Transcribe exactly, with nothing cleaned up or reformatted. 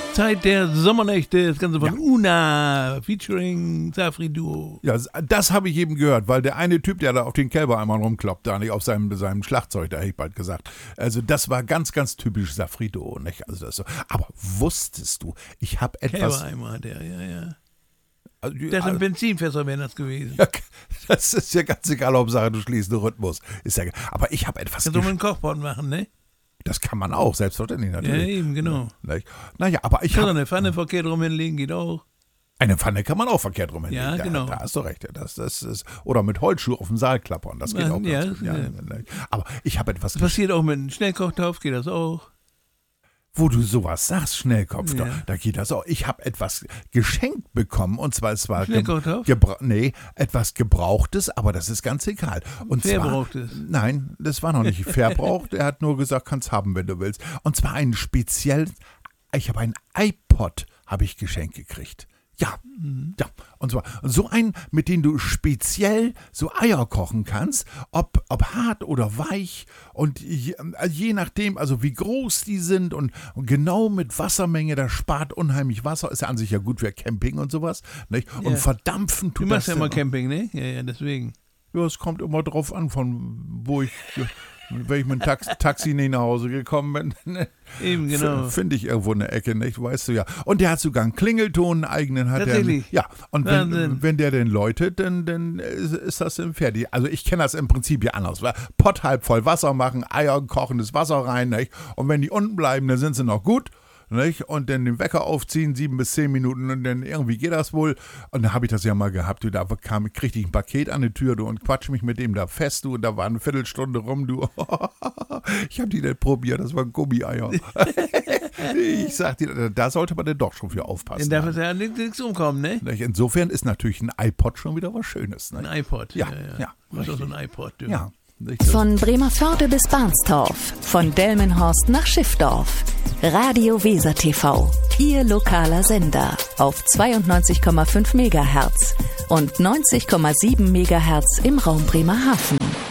Zeit der Sommernächte, das Ganze von Ja. Una, featuring Safri Duo. Ja, das habe ich eben gehört, weil der eine Typ, der da auf den Kälber einmal rumkloppt, da nicht auf seinem, seinem Schlagzeug, da hätte ich bald gesagt. Also das war ganz, ganz typisch Safri Duo, nicht? Also das so. Aber wusstest du, ich habe etwas... Kälbereimer hat der, ja, ja. Also, Das sind Benzinfässer wären das gewesen. ja, das ist ja ganz egal, Hauptsache du schließt einen Rhythmus. Ist ja, aber ich habe etwas... Kannst du mal einen Kochpot machen, ne? Das kann man auch, selbstverständlich natürlich. Ja, eben, genau. Nicht? Naja, aber ich Kann habe... eine Pfanne verkehrt rum hinlegen, geht auch. Eine Pfanne kann man auch verkehrt rum hinlegen. Ja, da, genau. Da hast du recht. Das, das ist, oder mit Holzschuh auf dem Saal klappern, das geht Ja, auch ja, ganz gut. Ja, ja. Aber ich habe etwas... Das passiert auch mit einem Schnellkochtopf, geht das auch. Wo du sowas sagst, Schnellkopf, Ja. da, da geht das auch. Ich habe etwas geschenkt bekommen und zwar es war Schnellkochtopf? gebra- nee, etwas Gebrauchtes, aber das ist ganz egal. Und Verbrauchtes? Zwar, nein, das war noch nicht verbraucht. Er hat nur gesagt, kannst haben, wenn du willst. Und zwar einen speziellen, ich habe einen iPod, habe ich geschenkt gekriegt. Ja, Mhm. ja. Und zwar so einen, mit dem du speziell so Eier kochen kannst, ob, ob hart oder weich und je, je nachdem, also wie groß die sind und, und genau mit Wassermenge, das spart unheimlich Wasser, ist ja an sich ja gut für Camping und sowas, nicht? Und Ja. verdampfen Du tut machst das ja immer dann- Camping, ne? Ja, ja, deswegen. Ja, es kommt immer drauf an, von wo ich, wenn ich mit dem Tax, Taxi nicht nach Hause gekommen bin. Eben, genau. Finde ich irgendwo eine Ecke, nicht? Weißt du ja. Und der hat sogar einen Klingelton, einen eigenen hat er. Tatsächlich? Ja, und wenn, Wahnsinn. wenn der den läutet, dann, dann ist, ist das dann fertig. Also ich kenne das im Prinzip ja anders. Weil Pott halb voll Wasser machen, Eier, kochendes Wasser rein, nicht? Und wenn die unten bleiben, dann sind sie noch gut. Nicht? Und dann den Wecker aufziehen, sieben bis zehn Minuten und dann irgendwie geht das wohl. Und dann habe ich das ja mal gehabt, du, da kam, kriegte ich ein Paket an die Tür, du, und quatsch mich mit dem da fest, du, und da war eine Viertelstunde rum, du. Ich habe die nicht probiert, das waren Gummieier. Ich sag dir, da sollte man dann doch schon für aufpassen. Dann darf es ja nichts umkommen, ne? Nicht? Insofern ist natürlich ein iPod schon wieder was Schönes. Ein Nicht? iPod. Ja, ja. ja, Du hast doch so richtig. ein iPod, du. Ja. Nicht? Das- Von Bremervörde bis Barnstorf, von Delmenhorst nach Schiffdorf. Radio Weser T V, Ihr lokaler Sender auf zweiundneunzig Komma fünf Megahertz und neunzig Komma sieben Megahertz im Raum Bremerhaven.